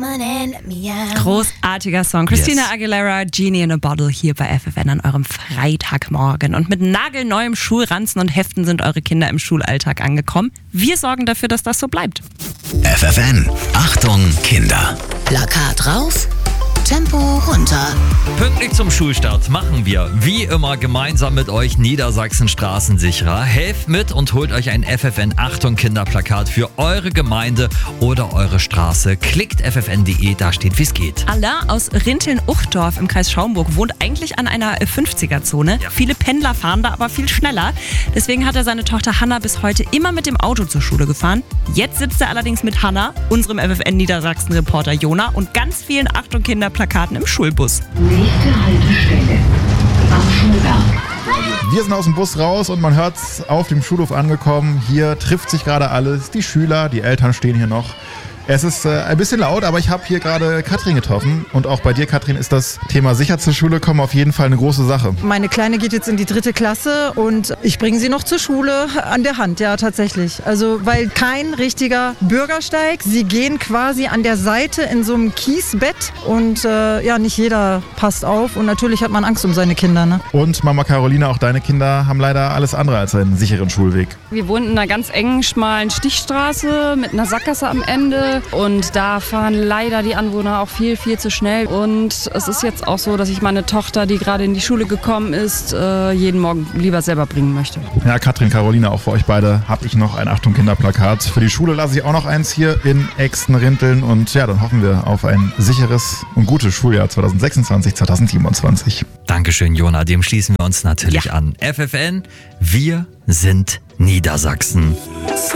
Großartiger Song. Christina Aguilera, Genie in a Bottle hier bei FFN an eurem Freitagmorgen. Und mit nagelneuem Schulranzen und Heften sind eure Kinder im Schulalltag angekommen. Wir sorgen dafür, dass das so bleibt. FFN, Achtung Kinder. Plakat rauf, Tempo runter. Pünktlich zum Schulstart machen wir, wie immer, gemeinsam mit euch Niedersachsen Straßensicherer. Helft mit und holt euch ein FFN Achtung Kinderplakat für eure Gemeinde oder eure Straße. Klickt ffn.de, da steht, wie es geht. Alain aus Rinteln-Uchtdorf im Kreis Schaumburg wohnt eigentlich an einer 50er-Zone. Ja. Viele Pendler fahren da aber viel schneller. Deswegen hat er seine Tochter Hanna bis heute immer mit dem Auto zur Schule gefahren. Jetzt sitzt er allerdings mit Hanna, unserem FFN Niedersachsen-Reporter Jona und ganz vielen Achtung Kinderplakaten im Schulbus. Nächste Haltestelle am Schulberg. Wir sind aus dem Bus raus und man hört's auf dem Schulhof angekommen. Hier trifft sich gerade alles. Die Schüler, die Eltern stehen hier noch. Es ist ein bisschen laut, aber ich habe hier gerade Katrin getroffen. Und auch bei dir, Katrin, ist das Thema sicher zur Schule kommen auf jeden Fall eine große Sache. Meine Kleine geht jetzt in die 3. Klasse und ich bringe sie noch zur Schule an der Hand, ja, tatsächlich. Also, weil kein richtiger Bürgersteig. Sie gehen quasi an der Seite in so einem Kiesbett und ja, nicht jeder passt auf. Und natürlich hat man Angst um seine Kinder, ne? Und Mama Caroline, auch deine Kinder haben leider alles andere als einen sicheren Schulweg. Wir wohnen in einer ganz engen, schmalen Stichstraße mit einer Sackgasse am Ende. Und da fahren leider die Anwohner auch viel, viel zu schnell. Und es ist jetzt auch so, dass ich meine Tochter, die gerade in die Schule gekommen ist, jeden Morgen lieber selber bringen möchte. Ja, Katrin, Caroline, auch für euch beide habe ich noch ein Achtung Kinderplakat. Für die Schule lasse ich auch noch eins hier in Exten-Rinteln. Und ja, dann hoffen wir auf ein sicheres und gutes Schuljahr 2026, 2027. Dankeschön, Jona. Dem schließen wir uns natürlich an. FFN, wir sind Niedersachsen.